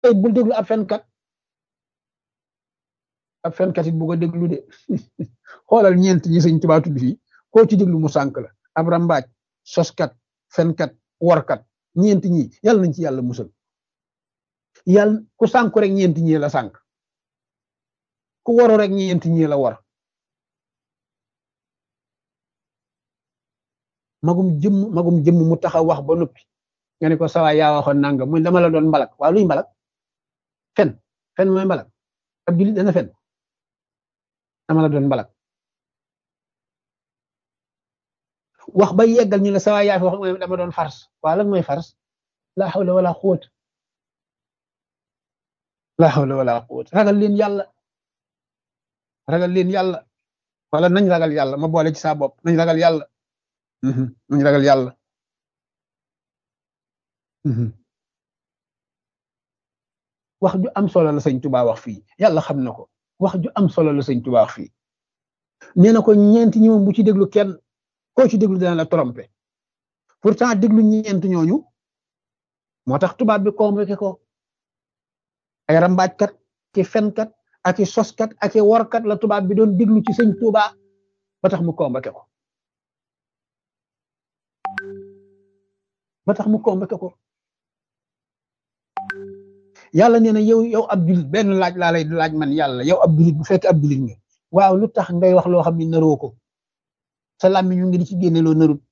bul déglu ab fenkat it bu ko déglu de xoolal ñeent ñi sëñ Tuubaa tudd fii koo ci déglu mu sànk la ab rambaaj soskat fenkat workat ñeent ñi yàlla nañ ci yàlla musal yàlla ku sànku rek ñeent ñi la sànk ku waru rek ñeent ñi la war magum jëmm mu taxaw wax ba noppi nga ne ko sawaay yaa waxoon nangam muy dama la doon mbalak waaw luy mbalak fen mooy mbalak ab julit dana fen dama la doon mbalak wax ba yeggal ñu ne sawaay yaa fi wax mooy dama doon fars waaw lan mooy fars la hawla wala quwwata la hawla wala quwwata ragal leen yàlla wala nañ ragal yàlla ma boole ci saa bopp nañ ragal yàlla nañ ragal yàlla wax ju am solo la sëñ Tuubaa wax fii yàlla xam na ko wax ju am solo la sëñ Tuubaa wax fii nee na ko ñeent ñi moom bu ci déglu kenn koo ci déglu dana la tromper pourtant déglu ñeent ñooñu moo tax tubaab bi convoqué ko ay rambaajkat ki fenkat ak i soskat ak i workat la tubaab bi doon déglu ci sëñ Tuubaa ba tax mu convoqué ko yàlla nee na yow ab julit benn laaj laa lay laaj man yàlla yow ab julit bu fekk ab julit nga waaw lu tax ngay wax loo xam ne naroo ko sa làmmiñ ñu ngi di ci génne loo narut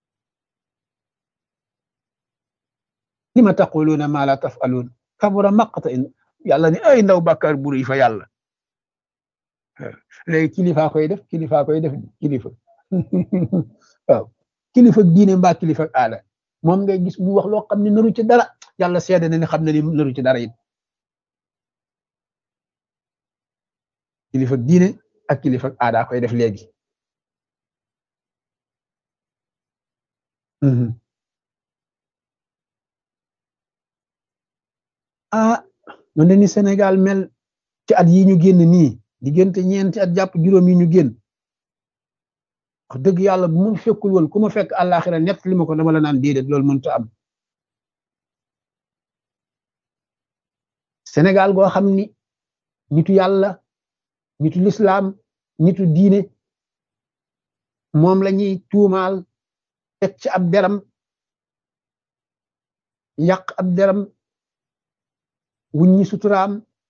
lima taquluuna maa laa taf'aluun kabura maqtan yàlla ne ay ndaw bàkkaar bu rëy fa yàlla léegi kilifaa koy def kilifa waaw kilifa diine mbaa kilifa aada moom ngay gis mu wax loo xam ne naru ci dara yàlla seede na ni xam na ni naru ci dara it kilifa diine ak kilifa aada koy def léegi man de ni Sénégal mel ci at yi ñu génn nii diggante ñeenti at jàpp juróom yi ñu génn wax dëgg yàlla bu ma fekkul woon ku ma fekk àllaaxira ñett li ma ko dama la naan déedéet loolu mënta am Sénégal goo xam ni nitu yàlla nitu lislaam nitu diine moom la ñuy tuumaal teg ci ab deram yàq ab deram wuññi suturaam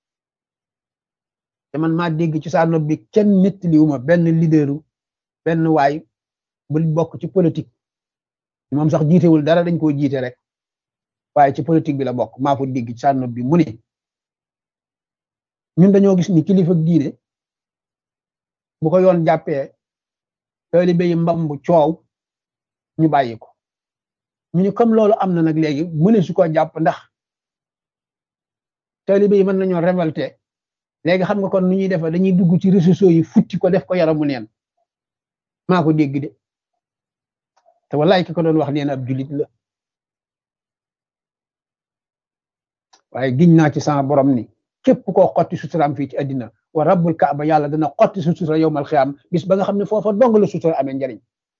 te man maa dégg ci saa nopp bi kenn nettaliwuma benn leaderu benn waay bu bokk ci politique moom sax jiitewul dara dañ koo jiite rek waaye ci politique bi la bokk maa ko dégg ci saa nopp bi mu ne ñun dañoo gis ni kilifa diine bu ko yoon jàppee taalibe yi mbambu coow ñu bàyyi ko ñu ni comme loolu am na nag léegi mëne su ko jàpp ndax taalibe yi mën nañoo révolté léegi xam nga kon nu ñuy defa dañuy dugg ci réseaux sociaux yi futti ko def ko yaramu neen maa ko dégg de te wallaay ki ko doon wax neen ab julit la waaye giñ naa ci sama borom ni képp koo xotti suturaam fii ci àddina wa rabbul kaaba yàlla dana xotti sutura yowmal xiyaam bis ba nga xam ne foofa dong la sutura amee njariñ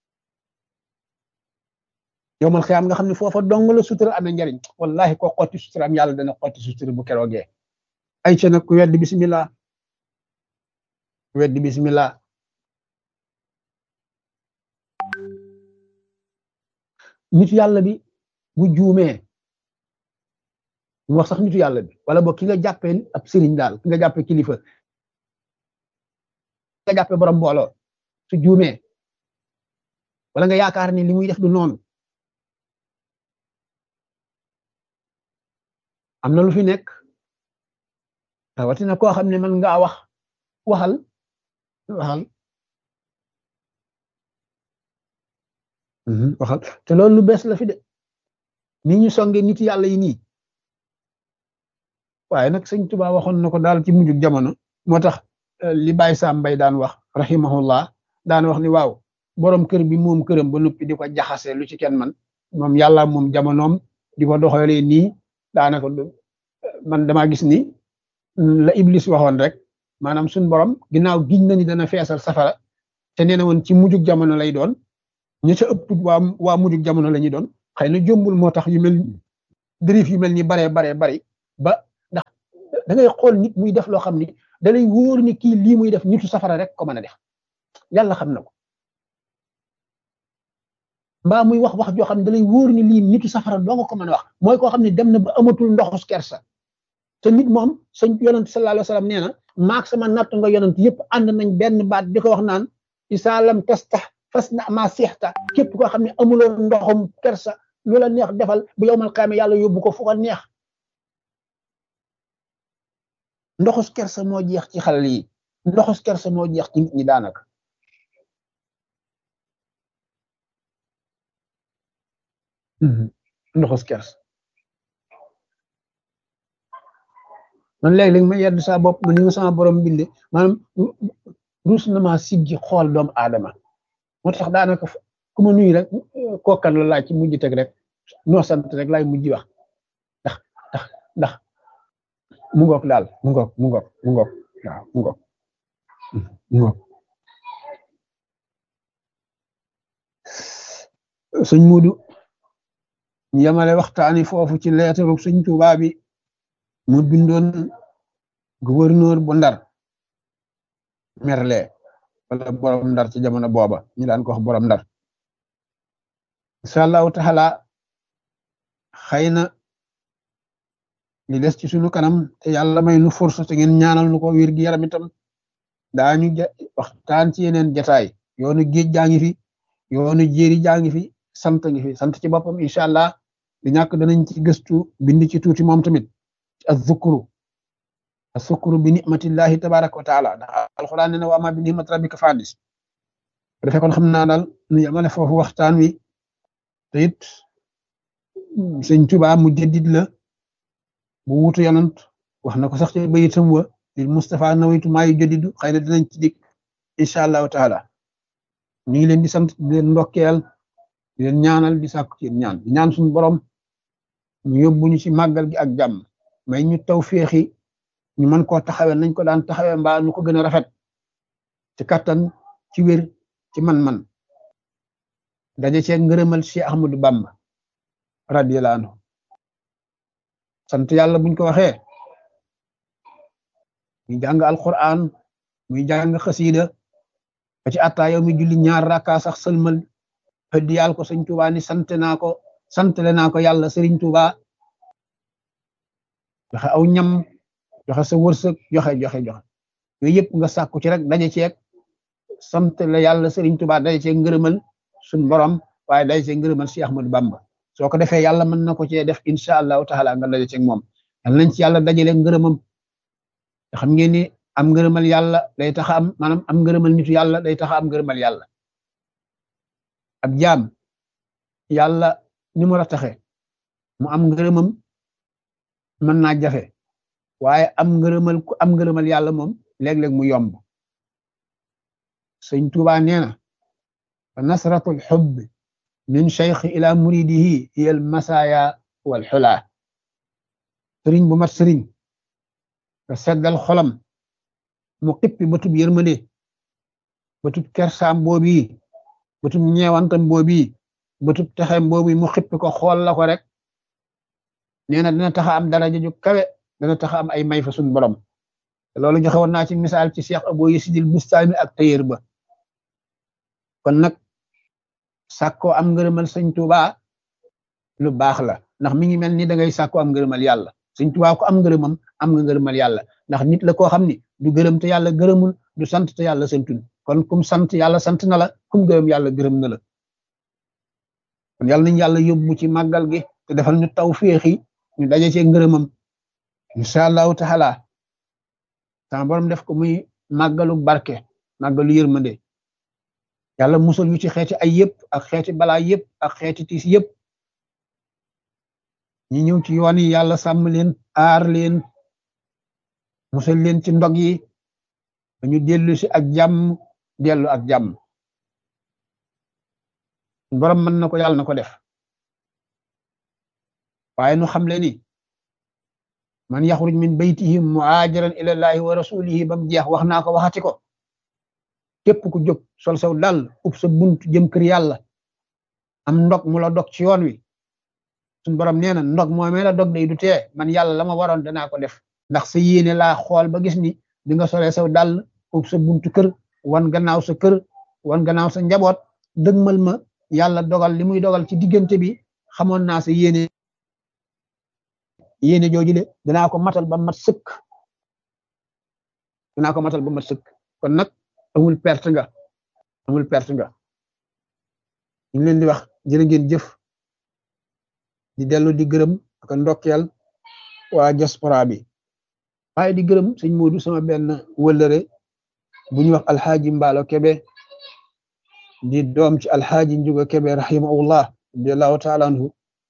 yowmal xiyaam nga xam ne foofa dong la sutura amee njariñ wallahi koo xotti suturaam yàlla dana xotti sutura bu keroogee ay ca nag ku weddi bismillah nitu yàlla bi bu juumee mu wax sax nitu yàlla bi wala boog ki nga jàppee ab sëriñ daal ki nga jàppee kilifa ki nga jàppee borom mbooloo su juumee wala nga yaakaar ni li muy def du noonu am na lu fi nekk rawatina koo xam ne man ngaa waxal te loolu lu bees la fi de ni ñu songe nit yàlla yi nii waaye nag sëñ Tuubaa waxoon na ko daal ci mujjug jamono moo tax li Baye Sam Mbaye daan wax rahimahullah daan wax ni waaw borom kër bi moom këram ba noppi di ko jaxase lu ci kenn man moom yàlla moom jamonoom di ko doxalee nii daanaka man damaa gis ni la Iblis waxoon rek maanaam suñ borom ginnaaw giñ na ni dana feesal safara te nee na woon ci mujjug jamono lay doon ñi ca ëpp waa mujjug jamono la ñuy doon xëy na jombul moo tax yu mel dérive yu mel ni baree bari ba da ngay xool nit muy def loo xam ni da lay wóor ni kii lii muy def nitu safara rek ko mën a def yàlla xam na ko mbaa muy wax joo xam ne da lay wóor ni lii nitu safara doo nga ko mën a wax mooy koo xam ne dem na ba amatul ndoxus kersa te nit moom sëñ yonent sallallahu alayhi wa sallam nee na maak sama natt nga yonent yëpp ànd nañ benn baat di ko wax naan isaa lam tastax fas na ma seexta képp koo xam ne amuloo ndoxum kersa lu la neex defal bu yowmal qiyaama yàlla yóbbu ko fu ko neex ndoxus kersa moo jeex ci xale yi ndoxus kersa moo jeex ci nit ñi daanaka ndoxus kersa man léeg-léeg ma yedd saa bopp ma ni nga sama borom binde maanaam ruus na maa siggi xool doomu aadama moo tax daanaka ku ma nuyu rek kookan la laaj ci mujj teg rek noo sant rek laay mujj wax ndax mu ngoog daal mu ngoog waaw mu ngoog sëñ Muudu ñu yemale waxtaani foofu ci leetaru sëñ Tuubaa bi mu bindoon gouverneur bu Ndar Merle wala borom Ndar ci jamono booba ñu daan ko wax borom Ndar incha allahu taala xëy na li des ci sunu kanam te yàlla may nu force te ngeen ñaanal nu ko wér gi yaram itam daañu waxtaan ci yeneen jataay yoonu géej jaa ngi fi yoonu jéeri jaa ngi fi sant ngi fi sant ci boppam incha allah di ñàkk danañ ci gëstu bind ci tuuti moom tamit az-zukru bi ni'matillahi tabaraka wa taala ndax alquran ne na wa ma bi ni'mat rabbika fadis defee kon xam naa daal nu yamale foofu waxtaan wi te it sëñ Tuubaa mu jaddid la bu wutu yonant wax na ko sax ci bayitam wa lil Mustafa nawaytu maa yu jaddidu xëy na dinañ ci dig incha allahu taala ñu ngi leen di sant di leen ndokkeel di leen ñaanal di sàkku ci ñaan di ñaan suñu borom ñu yóbbu ñu ci màggal gi ak jàmm may ñu tawféexi ñu mën koo taxawee nañ ko daan taxawee mbaa nu ko gën a rafet ci kattan ci wér ci man-man daje cee ngërëmal Cheikh Ahmadou Bamba radiyallahu anhu sant yàlla buñ ko waxee muy jàng alquran muy jàng xasiida ba ci atta yow mi julli ñaar rakka sax sëlmal xëddi yàlla ko sëñ Tuubaa ni santale naa ko yàlla sëriñ Tuubaa joxe aw ñam joxe sa wërsëg joxe yooyu yëpp nga sàkku ci rek daje ceeg sant la yàlla sëriñ Tuubaa daje ceeg ngërëmal suñ borom waaye daje ceeg ngërëmal Cheikh Ahmadou Bamba soo ko defee yàlla mën na ko cee def incha allahu taala nga daje ceeg moom yal nañ ci yàlla dajale ngërëmam te xam ngeen ni am ngërëmal yàlla day tax am maanaam am ngërëmal nitu yàlla day tax am ngërëmal yàlla ab jaam yàlla ni mu la taxe mu am ngërëmam mën naa jafe waaye am ngërëmal yàlla moom léeg-léeg mu yomb sëñ Tuubaa nee na fa nasratul xubb min cheikh ila muridihi hiya al masaya wal xulaa sëriñ bu mat sëriñ nga seddal xolam mu xippi bëtub yërmande bëtub kersaam boobi bëtub ñeewantam boobi bëtub texem boobi mu xippi ko xool la ko rek nee na dina taxa am daraja ju kawe dana taxa am ay may fa suñ borom loolu joxe woon naa ci misaal ci Cheikh Abou Yazid Bustami ak tailleur ba kon nag sàkkoo am ngërëmal sëñ Tuubaa lu baax la ndax mi ngi mel ni da ngay sàkkoo am ngërëmal yàlla sëñ Tuubaa ko am ngërëmam am nga ngërëmal yàlla ndax nit la koo xam ni du gërëm te yàlla gërëmul du sant te yàlla santul kon kum sant yàlla sant na la kum gërëm yàlla gërëm na la kon yàlla nañ yàlla yóbbu ci màggal gi te defal ñu tawféexi ñu daje ci ngërëmam incha allahu taala sama borom def ko muy màggalu barke màggalu yërmande yàlla musal ñu ci xeeti ay yëpp ak xeeti balaa yëpp ak xeeti tiis yëpp ñi ñëw ci yoon yi yàlla sàmm leen aar leen musal leen ci ndog yi dañu dellu si ak jàmm dellu ak jàmm borom mën na ko yàlla na ko def waaye nu xam le ni man yaxruj min baytihi muhaajiran ila llahi wa rasulihi bam jeex wax naa ko waxati ko képp ku jóg sol saw dal ub sa bunt jëm kër yàlla am ndog mu la dog ci yoon wi suñ borom nee na ndog moomee la dog day du tee man yàlla la ma waroon danaa ko def ndax sa yéene laa xool ba gis ni di nga solee saw dàll ub sa buntu kër wan gannaaw sa kër wan gannaaw sa njaboot dëgmal ma yàlla dogal li muy dogal ci diggante bi xamoon naa sa yéene jooju le danaa ko matal ba mat sëkk kon nag amul perte nga ñu ngi leen di wax jërë ngeen jëf di dellu di gërëm ak ndokkeel waa diaspora bi waaye di gërëm sëñ Modou sama benn wëllëre bu ñuy wax alxaaji Mbaalo Kebe di doom ci alxaaji Njuga Kebe rahimahullah radiallahu taala anhu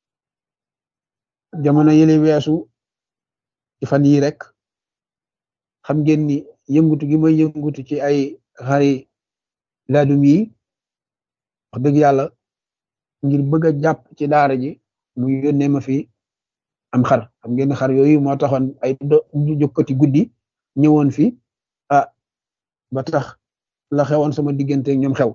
jamono yële weesu ci fan yi rek xam ngeen ni yëngutu gi may yëngutu ci ay xari laadum yi wax dëgg yàlla ngir bëgg a jàpp ci daara ji mu yónnee ma fi am xar xam ngeen ni xar yooyu moo taxoon ay jokkati guddi ñëwoon fi ba tax la xewoon sama diggante ak ñoom xew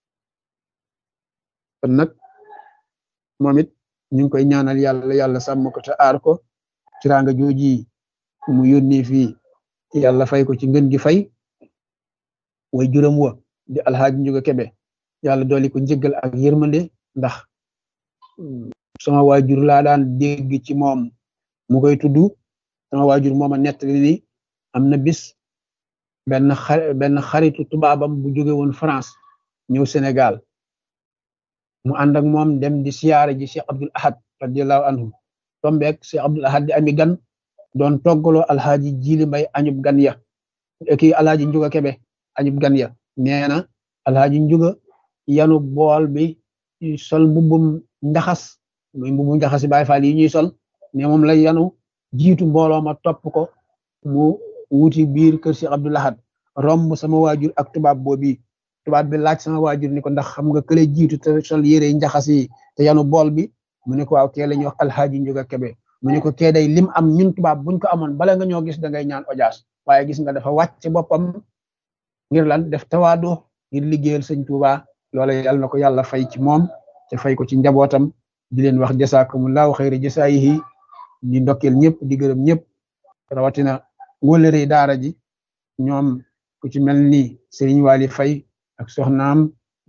kon nag moom it ñu ngi koy ñaanal yàlla sàmm ko te aar ko ci raanga jooji mu yónnee fii yàlla fay ko ci ngën gi fay way juram wa di alxaaji Njuga Kebe yàlla dooli ko njëggal ak yërmande ndax sama waajur laa daan dégg ci moom mu koy tudd sama waajur mooma nettali ni am na bis benn xaritu tubaabam bu jóge woon France ñëw Sénégal mu ànd ak moom dem di siyaare ji Cheikh Abdul Ahad radiallahu anhu tombeek Cheikh Abdul Ahad di ami gan doon toggaloo alxaaji Jili Mbay añub gan ya kii alxaaji Njuga Kebe añub gan ya nee na alxaaji Njuga yanu bool bi sol mbubbum njaxas muy mbubbum njaxas yi Baay Faal yi ñuy sol ne moom la yanu jiitu mbooloo ma topp ko mu wuti biir kër Cheikh Abdul Ahad romb sama waajur ak tubaab bi laaj sama waajur ni ko ndax xam nga kële jiitu te sol yére njaxas yi te yanu bool bi mu ne ko waaw kee la ñuy wax alxaaji Njuga Kebe mu ne ko kee day lim am ñun tubaab buñ ko amoon bala nga ñoo gis da ngay ñaan audience waaye gis nga dafa wàcc boppam ngir lan def tawaadu ngir liggéeyal sëñ Tuuba loola yàlla na ko yàlla fay ci moom te fay ko ci njabootam di leen wax jasaakumullahu xayra jasaayihi di ndokkeel ñëpp di gërëm ñëpp rawatina wóllëre daara ji ñoom ku ci mel ni Serigne Wali Fay ak soxnaam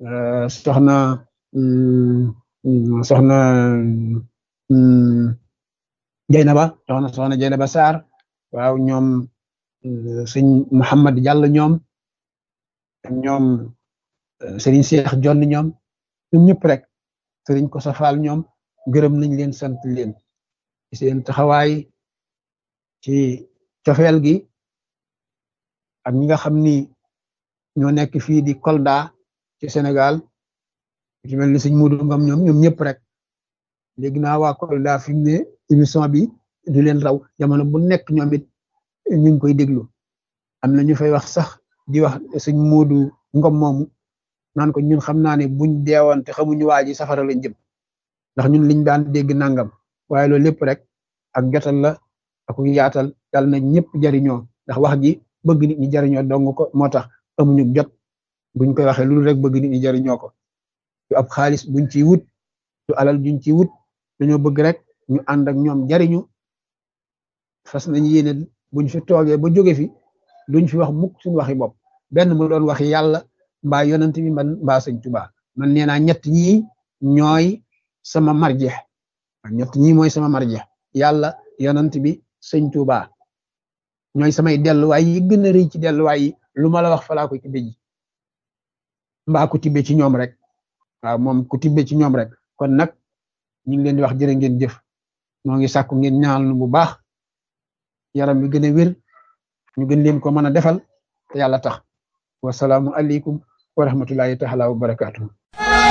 soxna soxna Jeynaba Sarr waaw ñoom sëñ Mouhamad Diallo ñoom Serigne Cheikh Jonn ñoom ñëpp rek Serigne Kosa Fall ñoom gërëm nañ leen sant leen ci seen taxawaay ci cofeel gi ak ñi nga xam ni ñoo nekk fii di Kolda ci Sénégal ci mel ni sëñ Modou Ngom ñoom ñëpp rek léegi naa waa Kolda fi mu ne émission bi du leen raw jamono bu nekk ñoom it ñu ngi koy déglu am na ñu fay wax sax di wax sëñ Modou Ngom moomu naan ko ñun xam naa ne buñ deewoon te xamuñu waa ji safara lañ jëm ndax ñun liñ daan dégg nangam waaye loolu lépp rek ak jotal la ak yaatal yàlla na ñëpp jariñoo ndax wax ji bëgg nit ñi jariñoo dong ko moo tax amuñu jot buñ koy waxee loolu rek bëgg nit ñi jariñoo ko du ab xaalis buñ ciy wut du alal juñ ciy wut dañoo bëgg rek ñu ànd ak ñoom jariñu fas nañ yéene buñ fi toogee ba jóge fi duñ fi wax mukk suñu waxi bopp benn mu doon waxi yàlla mbaa yonent bi man mbaa sëñ Tuubaa man nee naa ñett ñii ñooy sama marjeex ñett ñii mooy sama marjeex yàlla yonent bi sëñ Tuubaa ñooy samay delluwaay yi gën a rëy ci delluwaay yi lu ma la wax falaa ko tibbe ji mbaa ku tibbe ci ñoom rek waaw moom ku tibbe ci ñoom rek kon nag ñu ngi leen di wax jërë ngeen jëf ñoo ngi sàkku ngeen ñaanal nu bu baax yaram bi gën a wér ñu gën leen ko mën a defal te yàlla tax wasalaamu aleykum wa rahmatullahi taala wa barakaatu